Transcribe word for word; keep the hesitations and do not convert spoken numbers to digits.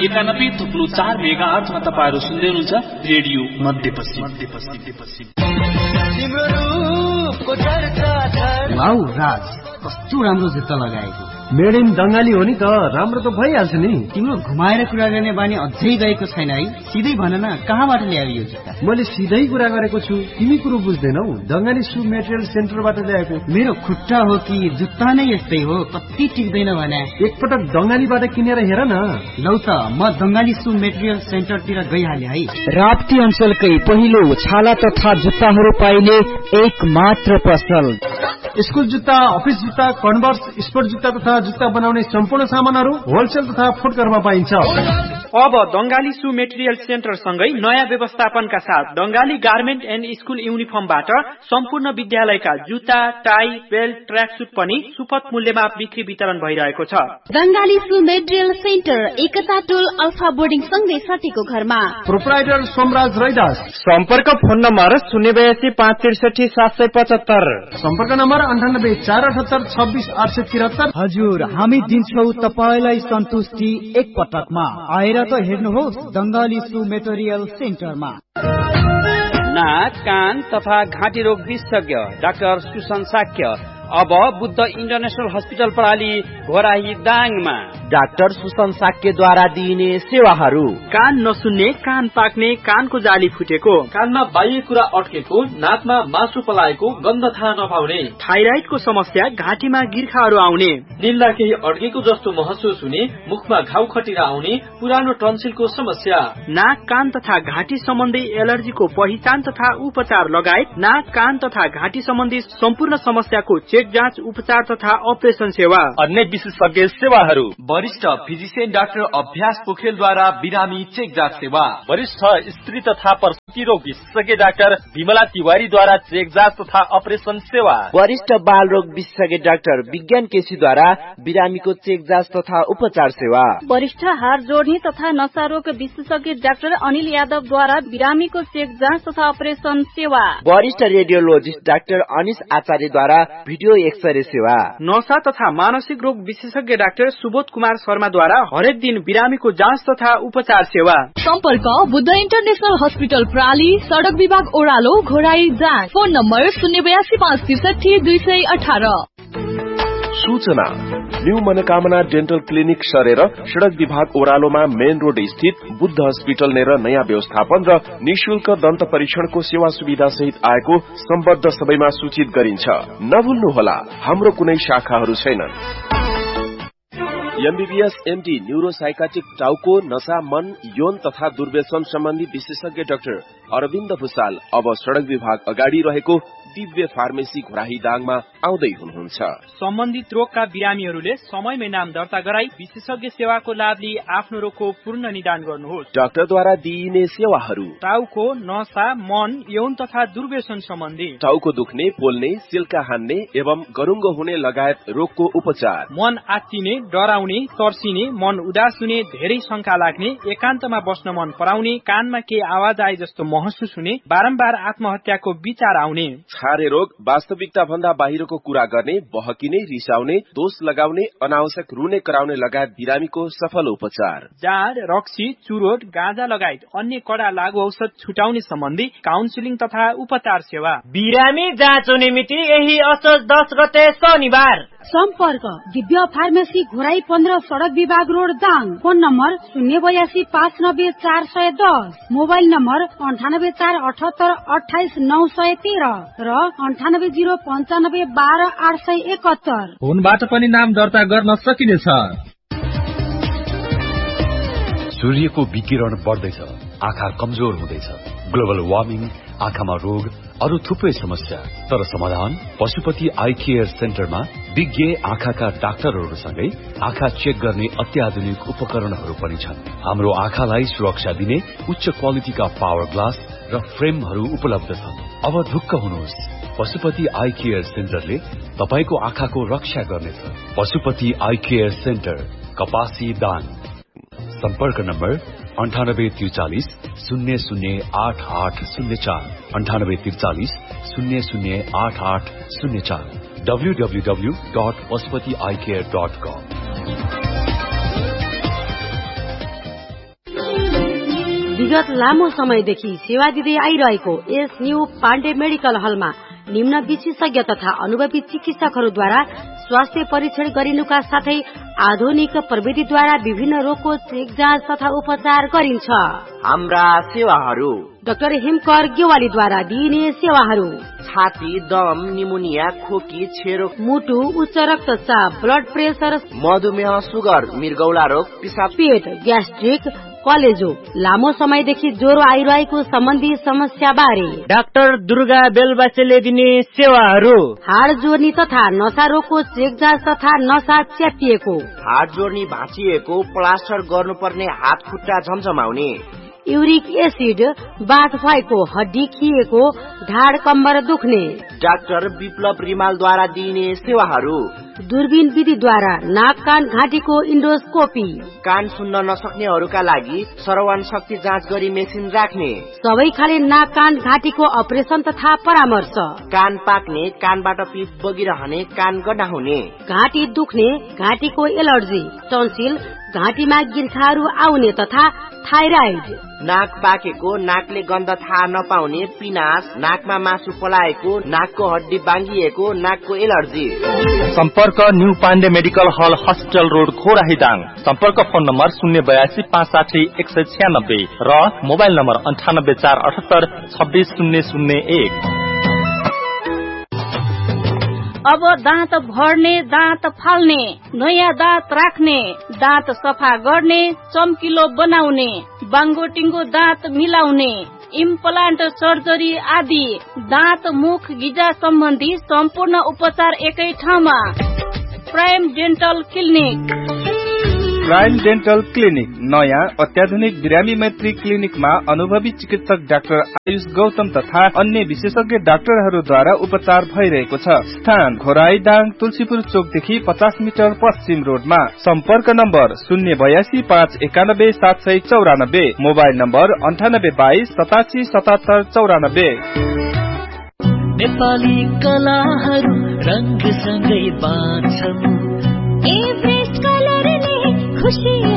एकानब्बे थुप्रो चार मेगा आर्थमा तपाईँहरू सुन्दै हुनुहुन्छ रेडियो मध्यपश्चिम मध्यपश्चिम। वाउ राज, कस्तो राम्रो जुत्ता लगाएको। मेड इन बंगाली हो नि त, राम्रो त भइहाल्छ नि। तिम्रो घुमाएर कुरा गर्ने बानी अझै गएको छैन है? सिधै भन न, कहाँबाट ल्यायो यो जुत्ता? मैले सिधै कुरा गरेको छु, तिमी कुरो बुझ्दैनौ। बंगाली सु मेटेरियल सेन्टरबाट ल्याएको। मेरो खुट्टा हो कि जुत्ता नै यस्तै हो, कति टिक्दैन भने। एकपटक बंगालीबाट किनेर हेर न। लौ त, म बंगाली सु मेटेरियल सेन्टरतिर गइहाले है। राप्ती अञ्चलकै पहिलो छाला तथा जुत्ताहरू पाइने एक मात्र पसल। स्कुल जुत्ता, अफिस जुत्ता, कन्भर्स, स्पोर्ट जुत्ता तथा जुत्ता बनाउने सम्पूर्ण सामानहरू होलसेल तथा फुटकरमा पाइन्छ। अब बंगाली सु मेटेरियल सेन्टर सँगै नयाँ व्यवस्थापनका साथ बंगाली गार्मेन्ट एन्ड स्कुल युनिफर्मबाट सम्पूर्ण विद्यालयका जुत्ता, टाई, बेल्ट, ट्र्याकसुट पनि सुपथ मूल्यमा बिक्री वितरण भइरहेको छ। बंगाली सु मेटेरियल सेन्टर एकता टोल अल्फा बोर्डिङ सँगै सटीको घरमा। प्रोप्राइटर सोमराज रैदास। सम्पर्क फोन नम्बर शून्य बयासी पाँच त्रिसठी सात सय पचहत्तर। सम्पर्क नम्बर अन्ठानब्बे चार अठहत्तर छब्बिस आठ सय तिहत्तर। हजुर, हामी दिन्छौ तपाईलाई सन्तुष्टि एक पटकमा। आएर त हेर्नुहोस् बंगाली सु मेटेरियल सेन्टरमा। नाक, कान तथा घाँटी रोग विशेषज्ञ डाक्टर सुसन साक्य अब बुद्ध इन्टरनेशनल हस्पिटल प्रणाली घोराही दाङमा। डाक्टर सुसन साक्यद्वारा दिइने सेवाहरू: कान नसुन्ने, कान पाक्ने, कानको जाली फुटेको, कानमा बाह्य कुरा अड्केको, नाकमा मासु पलाएको, गन्ध थाहा नपाउने, थाइराइडको समस्या, घाँटीमा गिर्खाहरू आउने, निल्दा केही अड्केको जस्तो महसुस हुने, मुखमा घाउ खटिरा आउने, पुरानो टन्सिलको समस्या, नाक, कान तथा घाँटी सम्बन्धी एलर्जीको पहिचान तथा उपचार लगायत नाक, कान तथा घाँटी सम्बन्धी सम्पूर्ण समस्याको चेक जाँच, उपचार तथा अपरेसन सेवा। अन्य विशेषज्ञ सेवाहरू: वरिष्ठ फिजिशियन डाक्टर अभ्यास पोखरेलद्वारा बिरामी चेक जाँच सेवा, वरिष्ठ स्त्री तथा प्रसुति रोग विशेषज्ञ डाक्टर विमला तिवारीद्वारा चेक जाँच तथा अपरेसन सेवा, वरिष्ठ बाल रोग विशेषज्ञ डाक्टर विज्ञान केसीद्वारा बिरामीको चेक जाँच तथा उपचार सेवा, वरिष्ठ हार जोड्ने तथा नशा रोग विशेषज्ञ डाक्टर अनिल यादवद्वारा बिरामीको चेक जाँच तथा अपरेसन सेवा, वरिष्ठ रेडियोलोजिस्ट डाक्टर अनिश आचार्यद्वारा भिडियो एक्सरे सेवा, नशा तथा मानसिक रोग विशेषज्ञ डाक्टर सुबोध कुमार शर्माद्वारा हरेक दिन बिरामीको जाँच तथा उपचार सेवा। सम्पर्क बुद्ध इन्टरनेशनल हस्पिटल प्राली, सड़क विभाग ओह्रालो, घोराई जाँच। फोन नम्बर शून्य बयासी पाँच त्रिसठी दुई सय अठार। सूचना: न्यू मनोकामना डेन्टल क्लिनिक सरेर सड़क विभाग ओह्रालोमा मेन रोड स्थित बुद्ध हस्पिटल नेर नयाँ व्यवस्थापन र निशुल्क दन्त परीक्षणको सेवा सुविधा सहित आएको सम्बद्ध सबैमा सूचित गरिन्छ। नभुल्नुहोला, हाम्रो कुनै शाखाहरू छैनन्। एमबीबीएस एमडी न्यूरोसाइकाट्रिक टाउको, नशा, मन, यौन तथा दुर्व्यसन सम्बन्धी विशेषज्ञ डाक्टर अरविन्द भूषाल अब सड़क विभाग अगाडि रहेको दिव्य फार्मेसी घोराही दाङमा आउँदै हुनुहुन्छ। सम्बन्धित रोगका बिरामीहरूले समयमै नाम दर्ता गराई विशेषज्ञ सेवाको लाभ लिई आफ्नो रोगको पूर्ण निदान गर्नुहोस्। डाक्टरद्वारा दिइने सेवाहरू: टाउको, नशा, मन, यौन तथा दुर्व्यसन सम्बन्धी, टाउको दुख्ने, पोल्ने, सिल्का हान्ने एवं गरुङ्गो हुने लगायत रोगको उपचार, मन आत्तिने, डराउने, तर्सिने, मन उदास हुने, धेरै शंका लाग्ने, एकान्तमा बस्न मन पराउने, कानमा केही आवाज आए जस्तो महसुस हुने, बारम्बार आत्महत्याको विचार आउने, छारे रोग, वास्तविकता भन्दा बाहिरको कुरा गर्ने, बहकिने, रिसाउने, दोष लगाउने, अनावश्यक रुने कराउने लगायत बिरामीको सफल उपचार, जाँड, रक्सी, चुरोट, गाँजा लगायत अन्य कडा लागू औषध छुटाउने सम्बन्धी काउन्सिलिङ तथा उपचार सेवा। बिरामी जाँच हुने मिति यही असोज दस गते शनिबार। सम्पर्क दिव्य फार्मेसी घोराई पन्ध्र, सड़क विभाग रोड दाङ। फोन नम्बर शून्य बयासी पाँच नब्बे चार सय दस। मोबाइल नम्बर अन्ठानब्बे चार अठहत्तर अठाइस नौ सय तेह्र र अन्ठानब्बे जीरो पञ्चानब्बे बाह्र आठ सय एकहत्तर। फोनबाट पनि नाम दर्ता गर्न सकिनेछ। सूर्यको विकिरण बढ्दैछ, आँखा कमजोर हुँदैछ, ग्लोबल वार्मिङ, आँखामा रोग, अरू थुप्रै समस्या। तर समाधान पशुपति आई केयर सेन्टरमा विज्ञ आँखाका डाक्टरहरूसँगै आँखा चेक गर्ने अत्याधुनिक उपकरणहरू पनि छन्। हाम्रो आँखालाई सुरक्षा दिने उच्च क्वालिटीका पावर ग्लास र फ्रेमहरू उपलब्ध छन्। अब ढुक्क हुनुहोस्, पशुपति आई केयर सेन्टरले तपाईको आँखाको रक्षा गर्नेछ। पशुपति आई केयर सेन्टर, कपासी दाङ। सम्पर्क नम्बर अन्ठानब्बे त्रिचालिस शून्य शून्य आठ आठ शून्य चार, अन्ठानब्बे त्रिचालिस शून्य शून्य आठ आठ शून्य चार, W W W dot Pashupati I care dot कम। विगत लामो समयदेखि सेवा दिँदै आइरहेको यस न्यू पाण्डे मेडिकल हलमा निम्न विशेषज्ञ तथा अनुभवी चिकित्सकहरूद्वारा स्वास्थ्य परीक्षण गरिनुका साथै आधुनिक प्रविधिद्वारा विभिन्न रोगको चेक जाँच तथा उपचार गरिन्छ। हाम्रा सेवाहरू डाक्टर हिमकर गेवालीद्वारा दिइने सेवाहरू छाती, दम, निमोनिया, खोकी, छेरो, मुटु, उच्च रक्तचाप, ब्लड प्रेसर, मधुमेह, सुगर, मृगौला रोग, पिसाब, पेट, ग्यास्ट्रिक, कलेजो, लामो समयदेखि ज्वरो आइरहेको सम्बन्धी समस्या बारे डाक्टर दुर्गा बेलबासेले दिने सेवाहरू हाड जोड्ने तथा नसा रोगको चेक जाँच तथा नसा च्यातिएको, हाड जोड्ने भाँचिएको, प्लास्टर गर्नुपर्ने हात खुट्टा झमझमाउने, युरिक एसिड, बाथ भएको, हड्डी खिएको, ढाड कम्बर दुख्ने, डाक्टर विप्लव रिमालद्वारा दिइने सेवाहरू दूरबीन विधिद्वारा नाक कान घाँटीको इन्डोस्कोपी, कान सुन्न नसक्नेहरूका लागि श्रवण शक्ति जाँच गरी मेसिन राख्ने, सबै खाले नाक कान घाँटीको अपरेसन तथा परामर्श, कान पाक्ने, कानबाट पिप बगिरहने, कान गड्डा हुने, घाँटी दुख्ने, घाँटीको एलर्जी, टन्सिल, घाँटीमा गिर्खाहरू आउने तथा थाइराइड, नाक पाकेको, नाकले गन्ध थाहा नपाउने, पिनास, नाकमा मासु पलाएको, नाकको हड्डी बाङ्गिएको, नाकको एलर्जी। सम्पर्क न्यू पाण्डे मेडिकल हल, हस्पिटल रोड, घोराहीदाङ। सम्पर्क फोन नम्बर शून्य बयासी पाँच साठी एक सय छ्यानब्बे र मोबाइल नम्बर अन्ठानब्बे चार अठहत्तर छब्बिस शून्य शून्य एक। अब दाँत भर्ने, दाँत फाल्ने, नयाँ दाँत राख्ने, दाँत सफा गर्ने, चम्किलो बनाउने, बाङ्गोटिङ्गो दाँत मिलाउने, इम्प्लान्ट सर्जरी आदि दाँत मुख गिजा सम्बन्धी सम्पूर्ण उपचार एकै ठाउँमा। Prime dental clinic. Prime dental clinic नयाँ अत्याधुनिक बिरामी मैत्री क्लिनिकमा अनुभवी चिकित्सक डाक्टर आयुष गौतम तथा अन्य विशेषज्ञ डाक्टरहरूद्वारा उपचार भइरहेको छ। स्थान घोराहीदाङ, तुलसीपुर चोकदेखि पचास मिटर पश्चिम रोडमा। सम्पर्क नम्बर शून्य बयासी पाँच एकानब्बे सात सय चौरानब्बे, मोबाइल नम्बर अन्ठानब्बे बाइस सतासी सतहत्तर चौरानब्बे। नेपाली कलाहरू रंग सँगै बाँच्छन्, एभरेस्ट कलरले खुशी